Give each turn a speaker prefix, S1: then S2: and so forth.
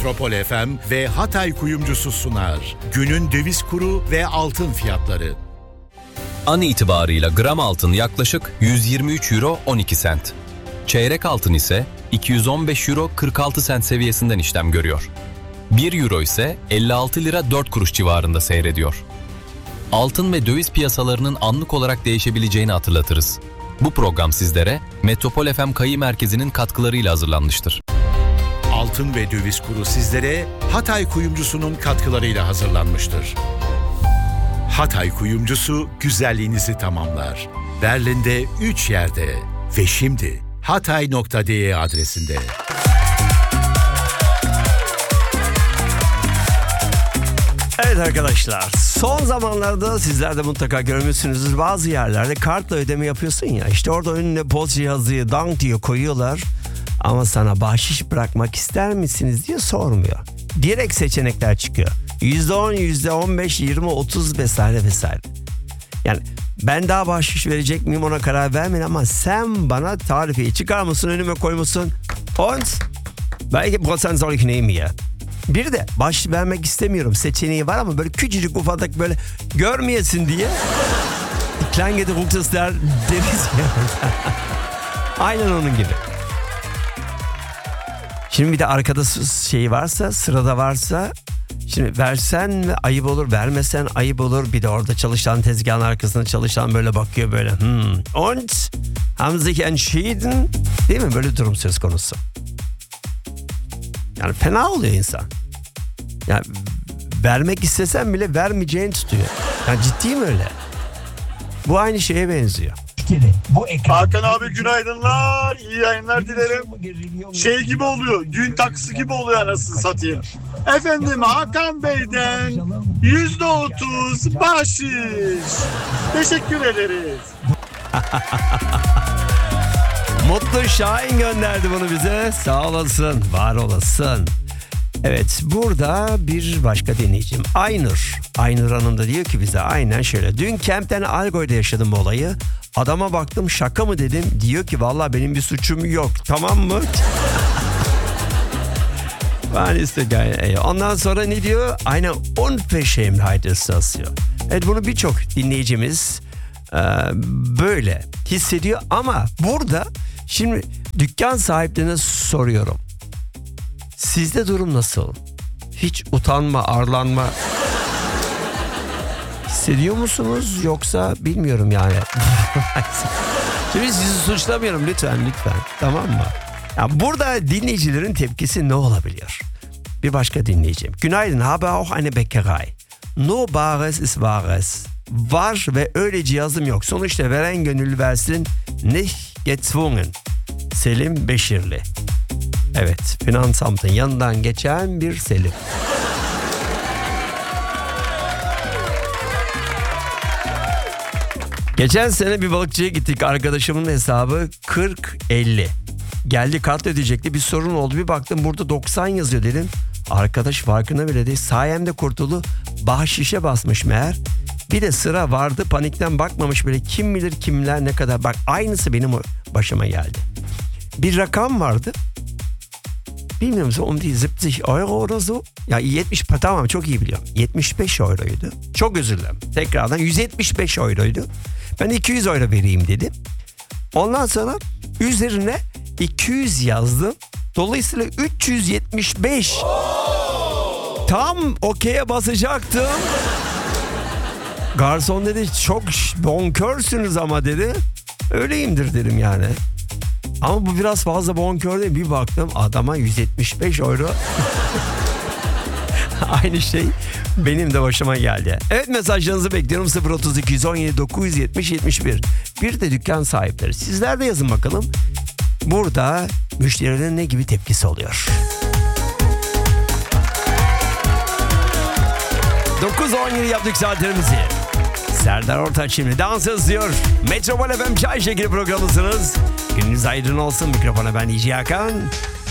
S1: Metropol FM ve Hatay Kuyumcusu sunar. Günün döviz kuru ve altın fiyatları.
S2: An itibarıyla gram altın yaklaşık 123 euro 12 sent. Çeyrek altın ise 215 euro 46 sent seviyesinden işlem görüyor. 1 euro ise 56 lira 4 kuruş civarında seyrediyor. Altın ve döviz piyasalarının anlık olarak değişebileceğini hatırlatırız. Bu program sizlere Metropol FM Kayı Merkezi'nin katkılarıyla hazırlanmıştır.
S1: Altın ve döviz kuru sizlere Hatay Kuyumcusu'nun katkılarıyla hazırlanmıştır. Hatay Kuyumcusu güzelliğinizi tamamlar. Berlin'de 3 yerde ve şimdi hatay.de adresinde.
S3: Evet arkadaşlar, son zamanlarda sizler de mutlaka görmüşsünüzdür. Bazı yerlerde kartla ödeme yapıyorsun ya, işte orada önüne poz cihazı dank diye koyuyorlar. Ama sana bahşiş bırakmak ister misiniz diye sormuyor. Direkt seçenekler çıkıyor. %10, %15, 20, 30 vesaire vesaire. Yani ben daha bahşiş verecek miyim ona karar vermeyin ama sen bana tarifeyi çıkar mısın, önüme koymuşsun. Und belki % soll ich nehmen ya. Bir de bahşiş vermek istemiyorum seçeneği var ama böyle küçücük ufacık böyle görmeyesin diye. Klein gedrucktes der deriz ya. Aynen onun gibi. Şimdi bir de arkada şey varsa, sırada varsa, şimdi versen mi ayıp olur, vermesen ayıp olur. Bir de orada çalışan, tezgahın arkasında çalışan böyle bakıyor böyle. Und haben sich entschieden, değil mi? Böyle durum söz konusu. Yani fena oluyor insan. Yani vermek istesen bile vermeyeceğini tutuyor. Yani ciddiyim öyle. Bu aynı şeye benziyor.
S4: Hakan abi günaydınlar, iyi yayınlar dilerim. Şey gibi oluyor, gün taksi gibi oluyor anasını satayım. Efendim Hakan Bey'den %30 bahşiş. Teşekkür ederiz.
S3: Mutlu Şahin gönderdi bunu bize. Sağ olasın, var olasın. Evet, burada bir başka dinleyicim Aynur Hanım da diyor ki bize aynen şöyle. Dün Kemp'ten Algoy'da yaşadım bu olayı. Adama baktım, şaka mı dedim. Diyor ki vallahi benim bir suçum yok, tamam mı? Ben işte ondan sonra ne diyor? Eine Unverschämtheit ist das diyor. Evet, bunu birçok dinleyicimiz böyle hissediyor ama burada şimdi dükkan sahiplerine soruyorum. Sizde durum nasıl? Hiç utanma, arlanma hissediyor musunuz yoksa bilmiyorum yani. Şimdi sizi suçlamıyorum lütfen. Tamam mı? Ya burada dinleyicilerin tepkisi ne olabiliyor? Bir başka dinleyicim. Günaydın, habe auch eine Bäckerei. No bares ist wahres. Var ve öyle cihazım yok. Sonuçta veren gönüllü versin. Nicht gezwungen. Selim Beşirli. Evet, Finansamt'ın yanından geçen bir Selim. Geçen sene bir balıkçıya gittik. Arkadaşımın hesabı 40-50. Geldi, kart ödeyecekti. Bir sorun oldu. Bir baktım burada 90 yazıyor dedim. Arkadaş farkına bile değil. Sayemde kurtuldu. Bahşişe basmış meğer. Bir de sıra vardı, panikten bakmamış bile. Kim bilir kimler ne kadar. Bak aynısı benim başıma geldi. Bir rakam vardı. Bilmiyor musun? Onu değil, 70 euro oder so. Ya 70, tamam çok iyi biliyorum. 75 euroydu. Çok özür dilerim. Tekrardan 175 euroydu. Ben 200 euro vereyim dedim. Ondan sonra üzerine 200 yazdım. Dolayısıyla 375. Tam okey'e basacaktım. Garson dedi çok bonkörsünüz ama dedi. Öyleyimdir dedim yani. Ama bu biraz fazla bonkör değil. Bir baktım adama 175 euro. Aynı şey benim de başıma geldi. Evet, mesajlarınızı bekliyorum. 032 117 970 71. Bir de dükkan sahipleri. Sizler de yazın bakalım. Burada müşterilerin ne gibi tepkisi oluyor? 9:17 yaptık saatlerimizi. Serdar Ortaç şimdi dans yazıyor. Metropol FM Çay Şekeri programısınız. Gününüz aydın olsun. Mikrofona ben DJ Hakan.